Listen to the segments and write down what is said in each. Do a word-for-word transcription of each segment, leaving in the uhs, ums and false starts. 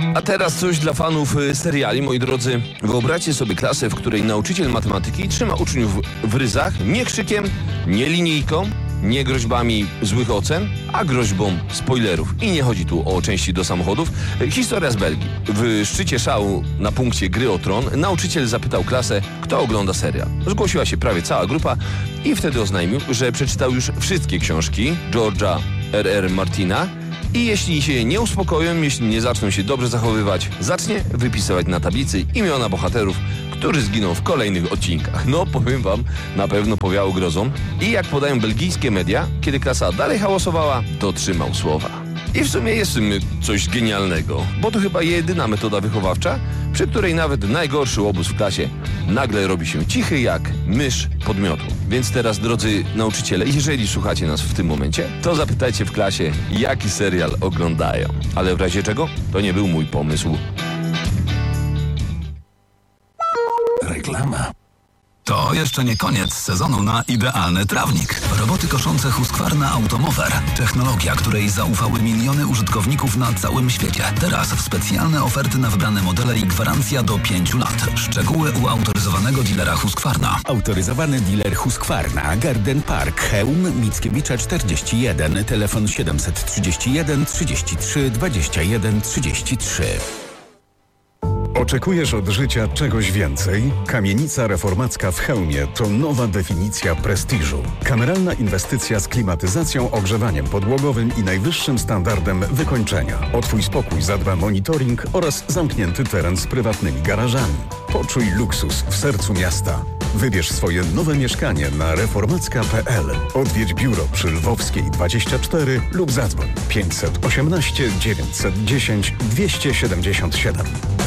A teraz coś dla fanów seriali, moi drodzy. Wyobraźcie sobie klasę, w której nauczyciel matematyki trzyma uczniów w ryzach nie krzykiem, nie linijką, nie groźbami złych ocen, a groźbą spoilerów. I nie chodzi tu o części do samochodów. Historia z Belgii. W szczycie szału na punkcie Gry o Tron nauczyciel zapytał klasę, kto ogląda serial. Zgłosiła się prawie cała grupa i wtedy oznajmił, że przeczytał już wszystkie książki George'a R R. Martina i jeśli się nie uspokoją, jeśli nie zaczną się dobrze zachowywać, zacznie wypisywać na tablicy imiona bohaterów, którzy zginą w kolejnych odcinkach. No, powiem wam, na pewno powiało grozą. I jak podają belgijskie media, kiedy klasa dalej hałasowała, dotrzymał słowa. I w sumie jest w tym coś genialnego, bo to chyba jedyna metoda wychowawcza, przy której nawet najgorszy łobuz w klasie nagle robi się cichy jak mysz pod miotą. Więc teraz, drodzy nauczyciele, jeżeli słuchacie nas w tym momencie, to zapytajcie w klasie, jaki serial oglądają. Ale w razie czego, to nie był mój pomysł. Reklama. To jeszcze nie koniec sezonu na idealny trawnik. Roboty koszące Husqvarna Automower. Technologia, której zaufały miliony użytkowników na całym świecie. Teraz specjalne oferty na wybrane modele i gwarancja do pięciu lat. Szczegóły u autoryzowanego dealera Husqvarna. Autoryzowany dealer Husqvarna, Garden Park, Chełm, Mickiewicza czterdzieści jeden, telefon siedemset trzydzieści jeden trzydzieści trzy dwadzieścia jeden trzydzieści trzy. Oczekujesz od życia czegoś więcej? Kamienica reformacka w Chełmie to nowa definicja prestiżu. Kameralna inwestycja z klimatyzacją, ogrzewaniem podłogowym i najwyższym standardem wykończenia. O Twój spokój zadba monitoring oraz zamknięty teren z prywatnymi garażami. Poczuj luksus w sercu miasta. Wybierz swoje nowe mieszkanie na reformacka kropka p l. Odwiedź biuro przy Lwowskiej dwadzieścia cztery lub zadzwoń pięćset osiemnaście dziewięćset dziesięć dwieście siedemdziesiąt siedem.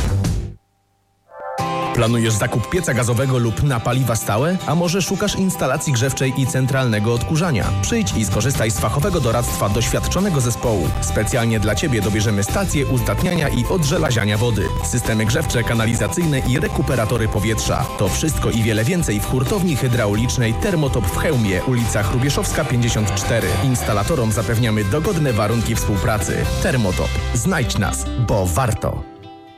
Planujesz zakup pieca gazowego lub na paliwa stałe? A może szukasz instalacji grzewczej i centralnego odkurzania? Przyjdź i skorzystaj z fachowego doradztwa doświadczonego zespołu. Specjalnie dla Ciebie dobierzemy stacje uzdatniania i odżelaziania wody, systemy grzewcze, kanalizacyjne i rekuperatory powietrza. To wszystko i wiele więcej w hurtowni hydraulicznej Termotop w Chełmie, ulica Hrubieszowska pięćdziesiąt cztery. Instalatorom zapewniamy dogodne warunki współpracy. Termotop. Znajdź nas, bo warto.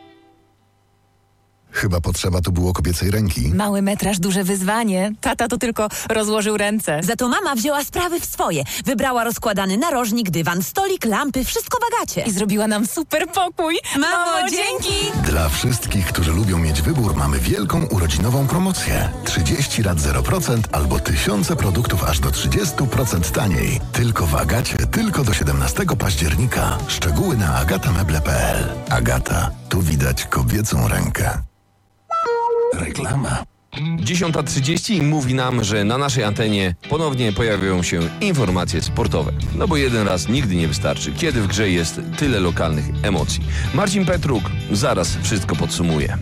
Chyba potrzeba tu było kobiecej ręki. Mały metraż, duże wyzwanie. Tata to tylko rozłożył ręce. Za to mama wzięła sprawy w swoje. Wybrała rozkładany narożnik, dywan, stolik, lampy, wszystko w Agacie. I zrobiła nam super pokój. Mamo, dzięki! Dla wszystkich, którzy lubią mieć wybór, mamy wielką urodzinową promocję. trzydzieści rat zero procent albo tysiące produktów aż do trzydzieści procent taniej. Tylko w Agacie, tylko do siedemnastego października. Szczegóły na agatameble kropka p l. Agata, tu widać kobiecą rękę. Reklama. dziesiąta trzydzieści mówi nam, że na naszej antenie ponownie pojawią się informacje sportowe. No bo jeden raz nigdy nie wystarczy, kiedy w grze jest tyle lokalnych emocji. Marcin Petruk zaraz wszystko podsumuje.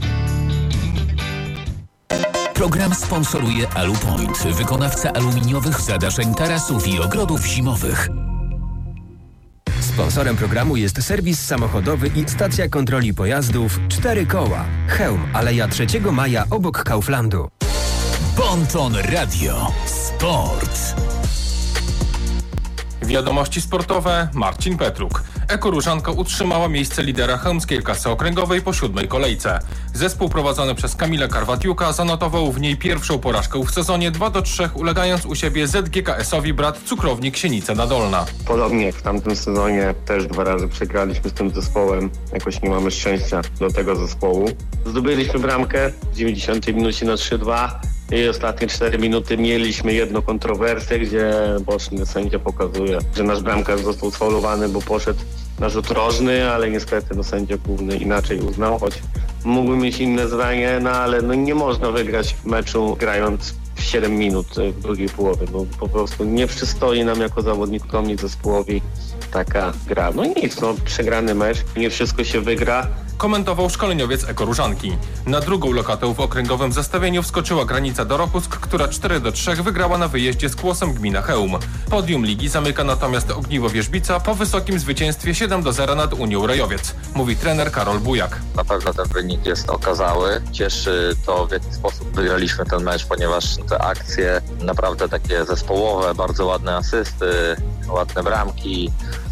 Program sponsoruje Alupoint, wykonawca aluminiowych zadaszeń tarasów i ogrodów zimowych. Sponsorem programu jest serwis samochodowy i stacja kontroli pojazdów Cztery Koła. Chełm, Aleja trzeciego maja obok Kauflandu. Bonton Radio. Sport. Wiadomości sportowe. Marcin Petruk. Ekoróżanka utrzymała miejsce lidera chełmskiej klasy okręgowej po siódmej kolejce. Zespół prowadzony przez Kamila Karwatiuka zanotował w niej pierwszą porażkę w sezonie dwa do trzech, ulegając u siebie Z G K S-owi brat Cukrowni Ksienice Nadolna. Podobnie jak w tamtym sezonie też dwa razy przegraliśmy z tym zespołem. Jakoś nie mamy szczęścia do tego zespołu. Zdobyliśmy bramkę w dziewięćdziesiątej minucie na trzy dwa. I ostatnie cztery minuty mieliśmy jedną kontrowersję, gdzie boczny sędzia pokazuje, że nasz bramkarz został sfaulowany, bo poszedł na rzut rożny, ale niestety no, sędzia główny inaczej uznał, choć mógłby mieć inne zdanie, no ale no, nie można wygrać w meczu grając w siedem minut w drugiej połowie. No, po prostu nie przystoi nam jako zawodnikom i zespołowi taka gra. No i nic, no, przegrany mecz, nie wszystko się wygra. Komentował szkoleniowiec Ekoróżanki. Na drugą lokatę w okręgowym zestawieniu wskoczyła Granica Dorochusk, która cztery do trzech wygrała na wyjeździe z Kłosem gmina Chełm. Podium ligi zamyka natomiast Ogniwo Wierzbica po wysokim zwycięstwie siedem do zera nad Unią Rejowiec, mówi trener Karol Bujak. Na pewno ten wynik jest okazały. Cieszy to, w jaki sposób wygraliśmy ten mecz, ponieważ te akcje naprawdę takie zespołowe, bardzo ładne asysty, ładne bramki,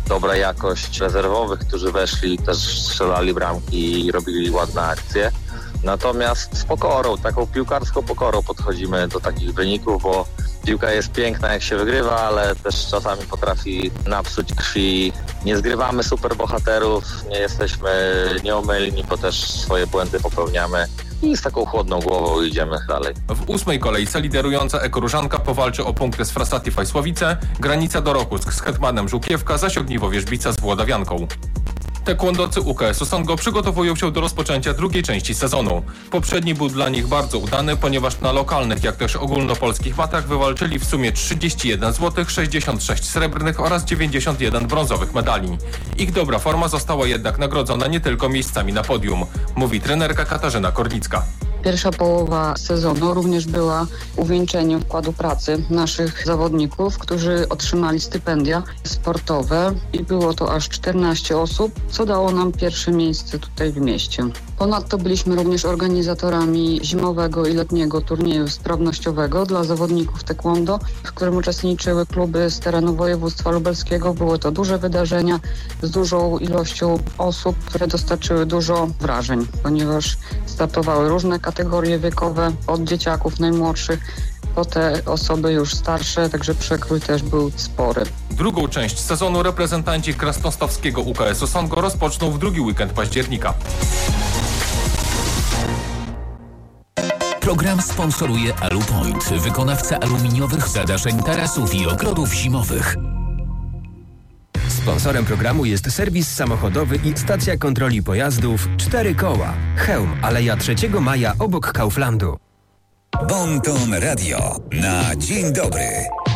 dobra jakość rezerwowych, którzy weszli, też strzelali bramki i robili ładne akcje. Natomiast z pokorą, taką piłkarską pokorą podchodzimy do takich wyników, bo piłka jest piękna jak się wygrywa, ale też czasami potrafi napsuć krwi. Nie zgrywamy superbohaterów, nie jesteśmy nieomylni, bo też swoje błędy popełniamy i z taką chłodną głową idziemy dalej. W ósmej kolejce liderująca Ekoróżanka powalczy o punkty z Frasati Fajsłowice, Granica Dorohusk z Hetmanem Żółkiewka, zaś Ogniwo Wierzbica z Włodawianką. Taekwondocy U K S Osongo przygotowują się do rozpoczęcia drugiej części sezonu. Poprzedni był dla nich bardzo udany, ponieważ na lokalnych, jak też ogólnopolskich matach wywalczyli w sumie trzydzieści jeden złotych, sześćdziesiąt sześć srebrnych oraz dziewięćdziesiąt jeden brązowych medali. Ich dobra forma została jednak nagrodzona nie tylko miejscami na podium, mówi trenerka Katarzyna Kornicka. Pierwsza połowa sezonu również była uwieńczeniem wkładu pracy naszych zawodników, którzy otrzymali stypendia sportowe i było to aż czternaście osób, co dało nam pierwsze miejsce tutaj w mieście. Ponadto byliśmy również organizatorami zimowego i letniego turnieju sprawnościowego dla zawodników taekwondo, w którym uczestniczyły kluby z terenu województwa lubelskiego. Były to duże wydarzenia z dużą ilością osób, które dostarczyły dużo wrażeń, ponieważ startowały różne kategorie wiekowe, od dzieciaków najmłodszych po te osoby już starsze, także przekrój też był spory. Drugą część sezonu reprezentanci krasnostawskiego U K S Osongo rozpoczną w drugi weekend października. Program sponsoruje Alupoint, wykonawca aluminiowych zadaszeń tarasów i ogrodów zimowych. Sponsorem programu jest serwis samochodowy i stacja kontroli pojazdów cztery koła. Chełm, Aleja trzeciego maja obok Kauflandu. Bon Ton Radio na dzień dobry.